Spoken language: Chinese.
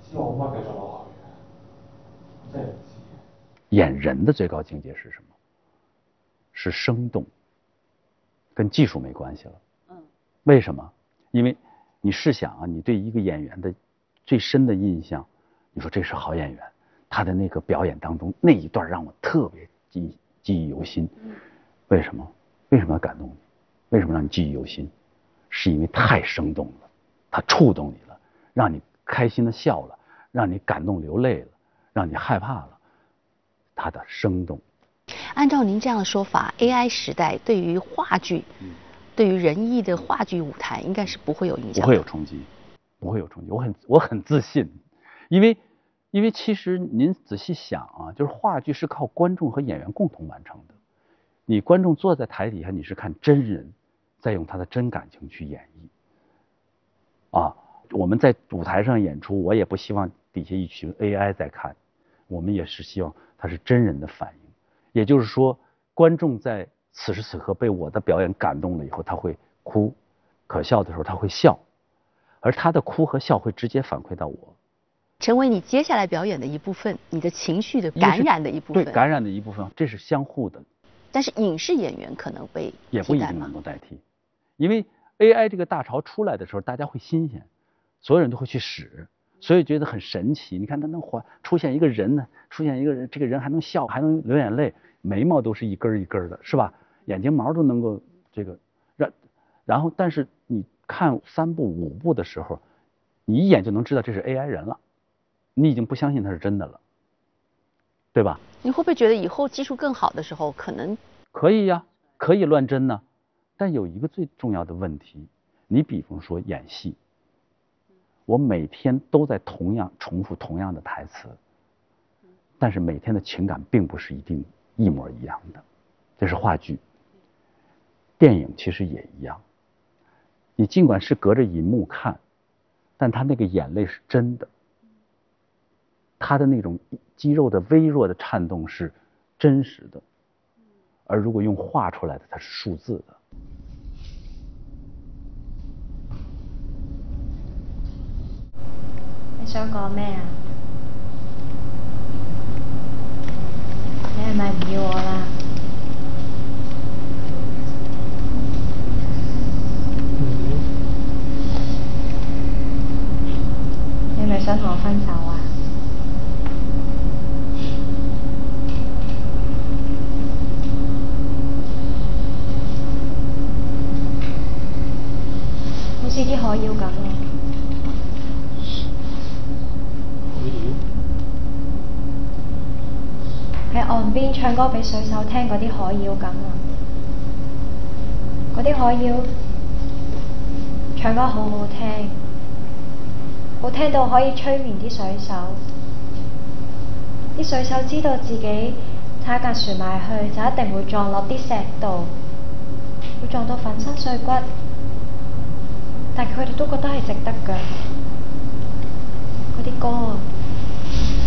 希望我繼續落去嘅，真係唔知。 演人的最高境界是什么？是生动，跟技术没关系了。为什么？因为你试想啊，你对一个演员的最深的印象，你说这是好演员，他的那个表演当中那一段让我特别记忆犹新。为什么？为什么要感动你？为什么让你记忆犹新？是因为太生动了，它触动你了，让你开心的笑了，让你感动流泪了，让你害怕了。它的生动。 按照您这样的说法 ，AI 时代对于话剧，对于人艺的话剧舞台，应该是不会有影响， 不会有冲击，不会有冲击。我很自信，因为其实您仔细想啊，就是话剧是靠观众和演员共同完成的。你观众坐在台底下，你是看真人在用他的真感情去演绎。啊，我们在舞台上演出，我也不希望底下一群 AI 在看，我们也是希望它是真人的反应。也就是说，观众在此时此刻被我的表演感动了以后，他会哭，可笑的时候他会笑，而他的哭和笑会直接反馈到我， 成为你接下来表演的一部分，你的情绪的感染的一部分。 对，感染的一部分，这是相互的。 但是影视演员可能被也不一定能够代替，因为 AI 这个大潮出来的时候，大家会新鲜，所有人都会去使，所以觉得很神奇。你看他能出现一个人呢，出现一个人，这个人还能笑，还能流眼泪，眉毛都是一根一根的，是吧？眼睛毛都能够这个然后，但是你看3部5部的时候，你一眼就能知道这是 AI 人了，你已经不相信它是真的了，对吧？ 你会不会觉得以后技术更好的时候，可能可以呀，可以乱真呢？但有一个最重要的问题，你比方说演戏，我每天都在重复同样的台词，但是每天的情感并不是一定一模一样的，这是话剧。电影其实也一样，你尽管是隔着银幕看，但他那个眼泪是真的，他的那种肌肉的微弱的颤动是真实的，而如果用画出来的，它是数字的。 你想講咩啊？你係咪唔要我啦？你係咪想同我分手啊？好似啲海妖咁啊！喺岸邊唱歌俾水手聽嗰啲海妖咁啊！嗰啲海妖唱歌好好聽，好聽到可以催眠啲水手。啲水手知道自己踩架船埋去就一定會撞落啲石度，會撞到粉身碎骨，但佢哋都覺得係值得㗎。嗰啲歌啊〜